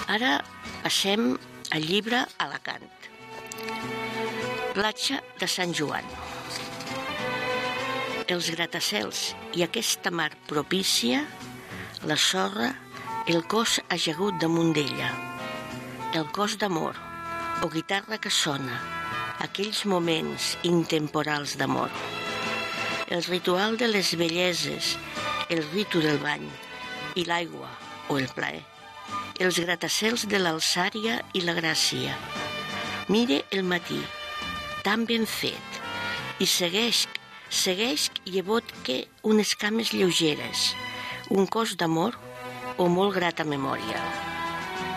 Ara passem al llibre Alacant. Platja de Sant Joan. Els gratacels i aquesta mar propícia, la sorra, el cos ajagut damunt d'ella, el cos d'amor o guitarra que sona, aquells moments intemporals d'amor, el ritual de les belleses, el ritu del bany i l'aigua o el plaer, els gratacels de l'alçària i la gràcia. Mire el matí, tan ben fet, i segueix llevot que unes cames lleugeres, un cos d'amor o molt grata memòria.